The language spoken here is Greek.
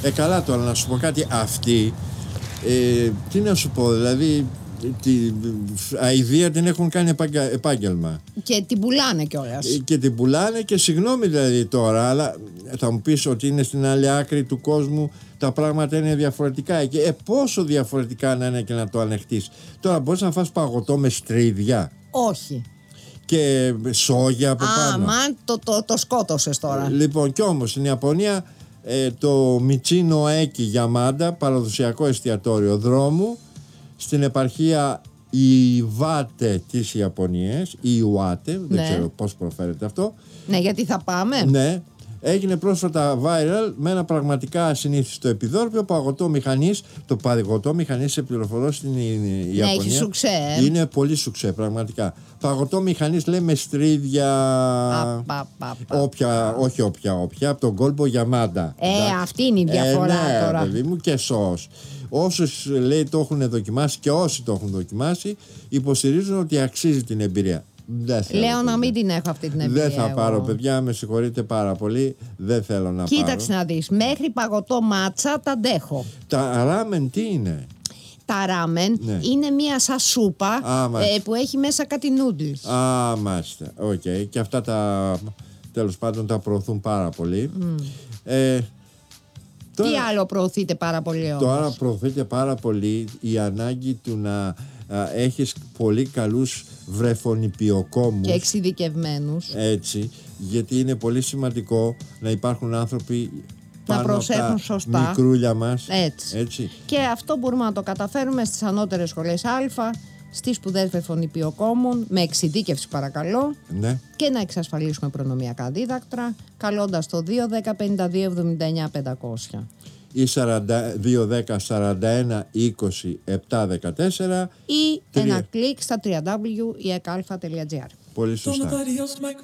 Καλά τώρα να σου πω κάτι. Αυτή, τι να σου πω, δηλαδή την αηδία την έχουν κάνει επάγγελμα. Και την πουλάνε κιόλας. Και την πουλάνε και συγγνώμη δηλαδή τώρα, αλλά θα μου πεις ότι είναι στην άλλη άκρη του κόσμου, τα πράγματα είναι διαφορετικά. Και πόσο διαφορετικά να είναι και να το ανεχτείς. Τώρα μπορείς να φας παγωτό με στρίδια. Όχι. Και σόγια από πάνω. Αμάν, το σκότωσες τώρα. Λοιπόν, κι όμως στην Ιαπωνία το Μιτσίνο Έκι Γιαμάντα, παραδοσιακό εστιατόριο δρόμου, στην επαρχία Ιβάτε της Ιαπωνίας, Ιουάτε, δεν ξέρω πώς προφέρεται αυτό. Ναι, γιατί θα πάμε. Ναι, έγινε πρόσφατα viral με ένα πραγματικά ασυνήθιστο επιδόρπιο παγωτό μηχανής. Το παγωτό μηχανής, σε πληροφορώ, στην Ιαπωνία έχει σουξέ. είναι πολύ σουξέ, πραγματικά. Παγωτό μηχανής, λέει, με στρίδια. Όχι όποια, από τον κόλπο Γιαμάντα. Αυτή είναι η διαφορά ναι, τώρα. παιδί μου, και σως. Όσους, λέει, το έχουν δοκιμάσει και όσοι το έχουν δοκιμάσει, υποστηρίζουν ότι αξίζει την εμπειρία. Λέω να μην την έχω αυτή την εμπειρία. Δεν θα πάρω, παιδιά, με συγχωρείτε πάρα πολύ. Δεν θέλω να πάρω. Κοίταξε να δεις, μέχρι παγωτό μάτσα τα αντέχω. Τα ράμεν τι είναι? Τα ράμεν είναι μία σαν σούπα που έχει μέσα κάτι noodles. Μάλιστα. Οκ. Και αυτά τέλος πάντων τα προωθούν πάρα πολύ. Τι άλλο προωθείται πάρα πολύ όμως? Τώρα προωθείται πάρα πολύ η ανάγκη του να έχεις πολύ καλούς βρεφονιπιοκόμους. Και εξειδικευμένους. Έτσι, γιατί είναι πολύ σημαντικό να υπάρχουν άνθρωποι να προσέχουν σωστά. Μικρούλια μας. Έτσι. Και αυτό μπορούμε να το καταφέρουμε στις ανώτερες σχολές Α, στις σπουδές βρεφονιπιοκόμων, με εξειδίκευση παρακαλώ, και να εξασφαλίσουμε προνομιακά δίδακτρα, καλώντας το 210-52-79-500 ή 210-41-20-7-14 ή ένα κλικ στα www.ekalfa.gr. Πολύ σωστά.